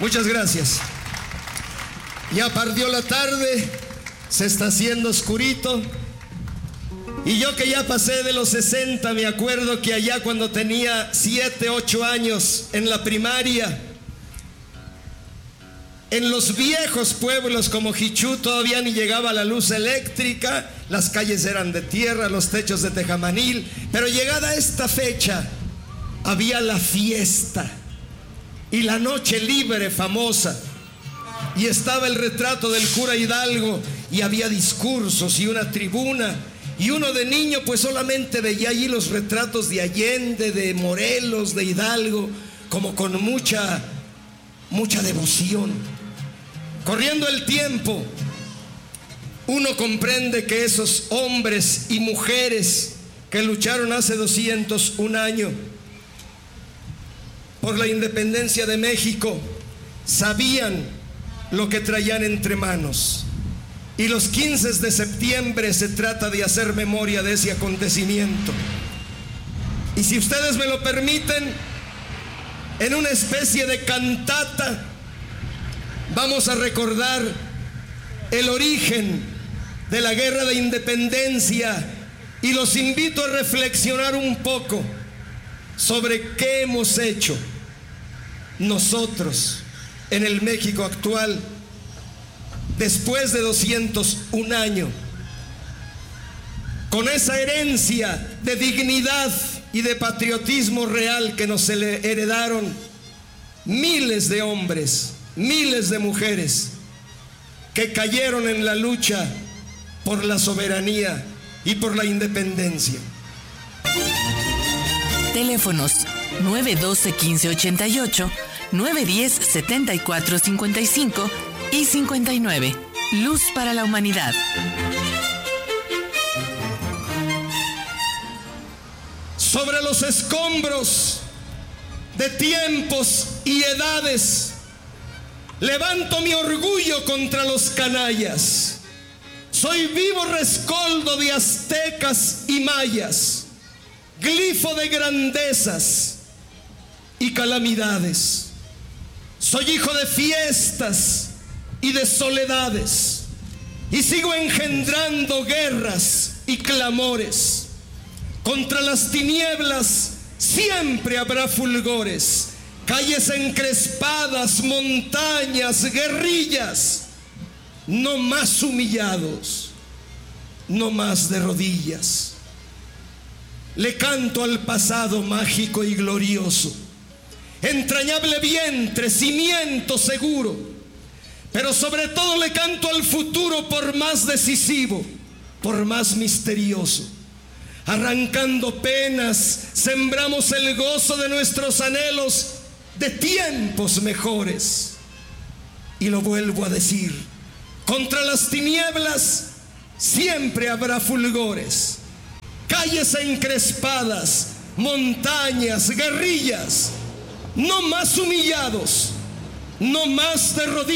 Muchas gracias. Ya partió la tarde, se está haciendo oscurito. Y yo que ya pasé de los 60, me acuerdo que allá cuando tenía 7, 8 años en la primaria, en los viejos pueblos como Jichú todavía ni llegaba la luz eléctrica, las calles eran de tierra, los techos de tejamanil, pero llegada esta fecha había la fiesta y la noche libre famosa, y estaba el retrato del cura Hidalgo y había discursos y una tribuna, y uno de niño pues solamente veía allí los retratos de Allende, de Morelos, de Hidalgo, como con mucha devoción. Corriendo el tiempo, uno comprende que esos hombres y mujeres que lucharon hace 201 años por la independencia de México sabían lo que traían entre manos. Y los 15 de septiembre se trata de hacer memoria de ese acontecimiento. Y si ustedes me lo permiten, en una especie de cantata, vamos a recordar el origen de la guerra de independencia y los invito a reflexionar un poco sobre qué hemos hecho nosotros en el México actual después de 201 años, con esa herencia de dignidad y de patriotismo real que nos heredaron miles de hombres, miles de mujeres que cayeron en la lucha por la soberanía y por la independencia. Teléfonos 912-1588, 910-7455 y 59. Luz para la humanidad. Sobre los escombros de tiempos y edades, levanto mi orgullo contra los canallas. Soy vivo rescoldo de aztecas y mayas, glifo de grandezas y calamidades. Soy hijo de fiestas y de soledades, y sigo engendrando guerras y clamores. Contra las tinieblas siempre habrá fulgores, calles encrespadas, montañas, guerrillas. No más humillados, no más de rodillas. Le canto al pasado mágico y glorioso, entrañable vientre, cimiento seguro. Pero sobre todo le canto al futuro, por más decisivo, por más misterioso. Arrancando penas, sembramos el gozo de nuestros anhelos de tiempos mejores. Y lo vuelvo a decir, contra las tinieblas siempre habrá fulgores, calles encrespadas, montañas, guerrillas. No más humillados, no más de rodillas.